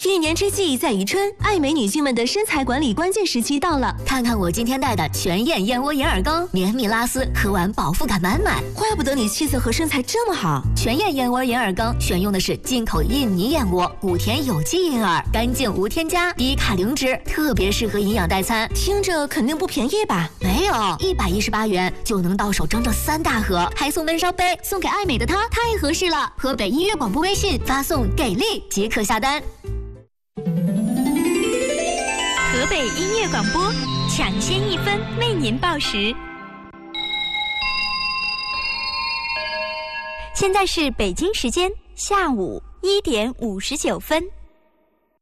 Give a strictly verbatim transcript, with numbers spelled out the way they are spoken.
一年之计在于春，爱美女性们的身材管理关键时期到了。 看看我今天带的全燕燕窝银耳羹，绵密拉丝，喝完饱腹感满满。 怪不得你气色和身材这么好。 全燕燕窝银耳羹选用的是进口印尼燕窝，谷田有机银耳，干净无添加，低卡零脂，特别适合营养代餐。 听着肯定不便宜吧？ 没有，一百一十八元就能到手整整三大盒，还送温烧杯，送给爱美的她太合适了。河北音乐广播微信发送给力即可下单。 河北音乐广播，抢先一分为您报时。现在是北京时间下午一点五十九分。